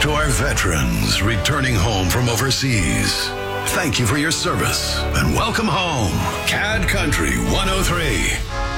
To our veterans returning home from overseas, thank you for your service and welcome home. CAD Country 103.